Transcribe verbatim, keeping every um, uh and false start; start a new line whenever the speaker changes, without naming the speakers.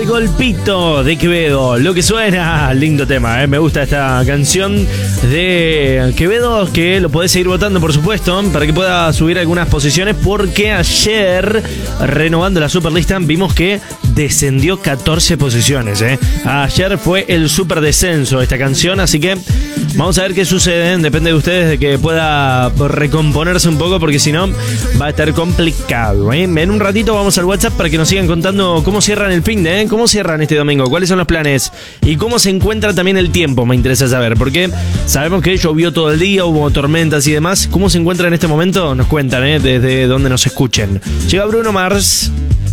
Golpito de Quevedo, lo que suena, lindo tema, ¿eh? Me gusta esta canción de Quevedo, que lo podés seguir votando, por supuesto, para que pueda subir algunas posiciones, porque ayer, renovando la Superlista, vimos que descendió catorce posiciones, ¿eh? Ayer fue el super descenso esta canción, así que vamos a ver qué sucede, depende de ustedes de que pueda recomponerse un poco, porque si no va a estar complicado, ¿eh? En un ratito vamos al WhatsApp para que nos sigan contando cómo cierran el fin de, ¿eh? Cómo cierran este domingo, cuáles son los planes y cómo se encuentra también el tiempo, me interesa saber, porque sabemos que llovió todo el día, hubo tormentas y demás. ¿Cómo se encuentra en este momento? Nos cuentan, ¿eh? Desde donde nos escuchen. Llega Bruno Mars.